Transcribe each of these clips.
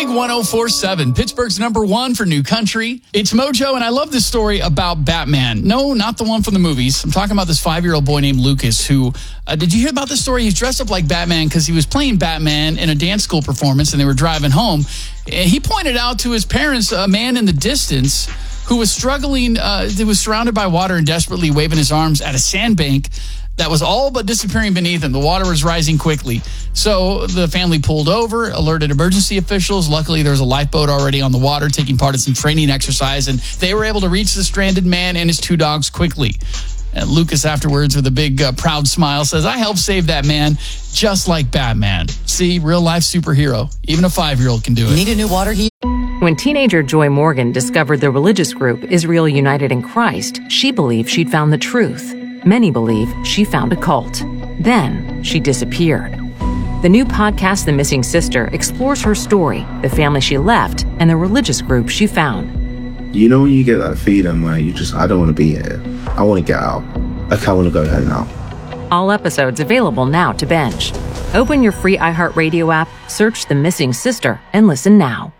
Big 104.7, Pittsburgh's number one for new country. It's Mojo, and I love this story about Batman. No, not the one from the movies. I'm talking about this 5-year-old boy named Lucas who, did you hear about this story? He's dressed up like Batman because he was playing Batman in a dance school performance and they were driving home. He pointed out to his parents a man in the distance who was struggling, he was surrounded by water and desperately waving his arms at a sandbank that was all but disappearing beneath him. The water was rising quickly. So the family pulled over, alerted emergency officials. Luckily, there was a lifeboat already on the water taking part in some training exercise, and they were able to reach the stranded man and his 2 dogs quickly. And Lucas afterwards, with a big proud smile, says, I helped save that man just like Batman. See, real-life superhero. Even a 5-year-old can do it. Need a new water heater? When teenager Joy Morgan discovered the religious group Israel United in Christ, she believed she'd found the truth. Many believe she found a cult. Then she disappeared. The new podcast, The Missing Sister, explores her story, the family she left, and the religious group she found. You know when you get that feeling where I don't want to be here. I want to get out. I want to go home now. All episodes available now to binge. Open your free iHeartRadio app, search The Missing Sister, and listen now.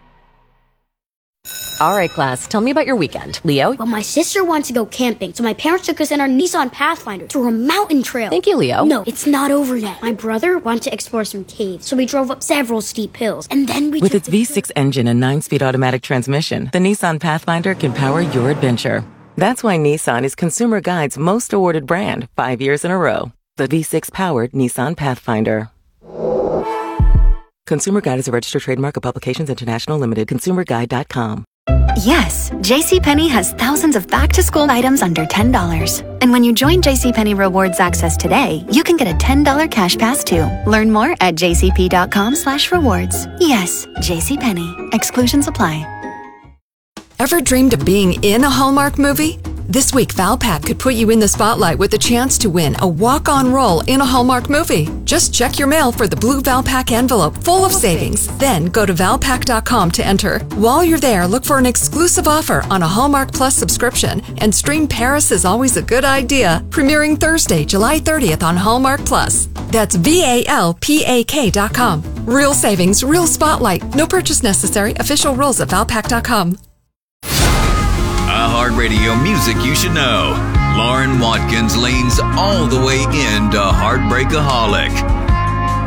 All right, class, tell me about your weekend. Leo? Well, my sister wants to go camping, so my parents took us in our Nissan Pathfinder through a mountain trail. Thank you, Leo. No, it's not over yet. My brother wanted to explore some caves, so we drove up several steep hills, and then we... With its V6 engine and 9-speed automatic transmission, the Nissan Pathfinder can power your adventure. That's why Nissan is Consumer Guide's most awarded brand 5 years in a row. The V6-powered Nissan Pathfinder. Consumer Guide is a registered trademark of Publications International Limited. ConsumerGuide.com. Yes, JCPenney has thousands of back-to-school items under $10. And when you join JCPenney Rewards Access today, you can get a $10 cash pass too. Learn more at jcp.com/rewards. Yes, JCPenney. Exclusions apply. Ever dreamed of being in a Hallmark movie? This week, Valpak could put you in the spotlight with the chance to win a walk-on role in a Hallmark movie. Just check your mail for the blue Valpak envelope full of savings. Then go to valpak.com to enter. While you're there, look for an exclusive offer on a Hallmark Plus subscription and stream Paris is Always a Good Idea, premiering Thursday, July 30th on Hallmark Plus. That's VALPAK.com. Real savings, real spotlight. No purchase necessary. Official rules at valpak.com. iHeartRadio music you should know. Lauren Watkins leans all the way into Heartbreakaholic.